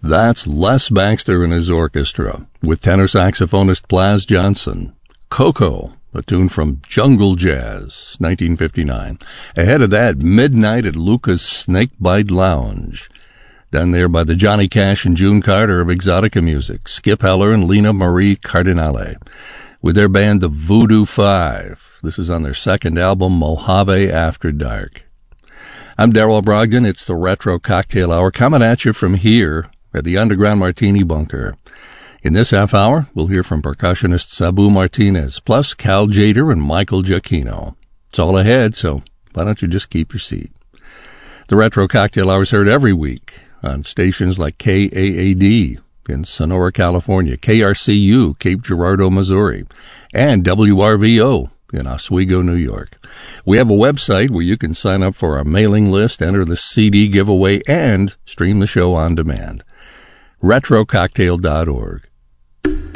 That's Les Baxter and his orchestra, with tenor saxophonist Blas Johnson. Coco, a tune from Jungle Jazz, 1959. Ahead of that, Midnight at Luca's Snakebite Lounge. Done there by the Johnny Cash and June Carter of Exotica Music, Skip Heller and Lena Marie Cardinale, with their band The Voodoo Five. This is on their second album, Mojave After Dark. I'm Darrell Brogdon. It's the Retro Cocktail Hour, coming at you from here at the Underground Martini Bunker. In this half hour, we'll hear from percussionist Sabu Martinez, plus Cal Jader and Michael Giacchino. It's all ahead, so why don't you just keep your seat? The Retro Cocktail Hour is heard every week on stations like KAAD in Sonora, California, KRCU, Cape Girardeau, Missouri, and WRVO in Oswego, New York. We have a website where you can sign up for our mailing list, enter the CD giveaway, and stream the show on demand. RetroCocktail.org.